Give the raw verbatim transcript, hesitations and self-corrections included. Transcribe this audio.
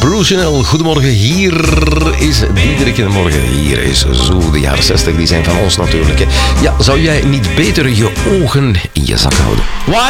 Bruce Chanel, goedemorgen. Hier is Diederik in de morgen. Hier is zo de jaren zestig, die zijn van ons natuurlijk. Hè. Ja, zou jij niet beter je ogen in je zak houden? What